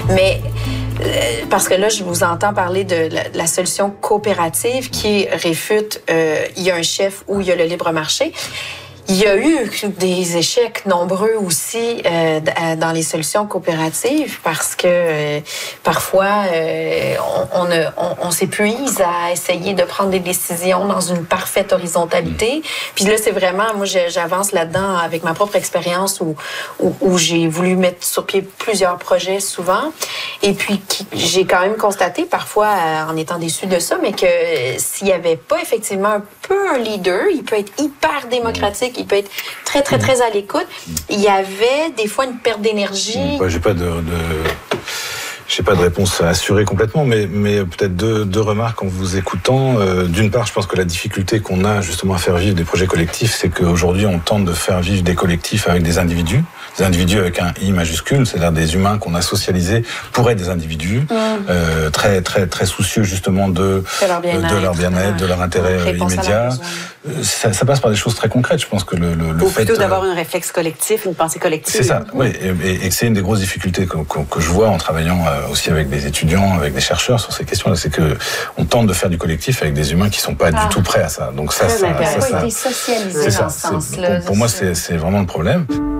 Mais parce que là, je vous entends parler de la solution coopérative qui réfute il y a un chef ou il y a le libre marché. Il y a eu des échecs nombreux aussi dans les solutions coopératives parce que parfois on s'épuise à essayer de prendre des décisions dans une parfaite horizontalité. Puis là, c'est vraiment, moi, j'avance là-dedans avec ma propre expérience où j'ai voulu mettre sur pied plusieurs projets souvent. Et puis, j'ai quand même constaté parfois, en étant déçue de ça, mais que s'il n'y avait pas effectivement un peu un leader, il peut être hyper démocratique, il peut être très, très, très à l'écoute. Il y avait des fois une perte d'énergie. J'ai pas de réponse assurée complètement, mais peut-être deux remarques en vous écoutant. D'une part, je pense que la difficulté qu'on a justement à faire vivre des projets collectifs, c'est qu'aujourd'hui, on tente de faire vivre des collectifs avec des individus avec un I majuscule, c'est-à-dire des humains qu'on a socialisés pour être des individus, très, très, très soucieux justement de leur bien-être, de leur intérêt immédiat. Ça passe par des choses très concrètes. Je pense que le ou fait... plutôt d'avoir un réflexe collectif, une pensée collective. C'est ça, oui. Et c'est une des grosses difficultés que je vois en travaillant aussi avec des étudiants, avec des chercheurs sur ces questions-là, c'est que on tente de faire du collectif avec des humains qui sont pas du tout prêts à ça. Donc ça, été socialisé dans ce sens-là. Pour moi, c'est vraiment le problème.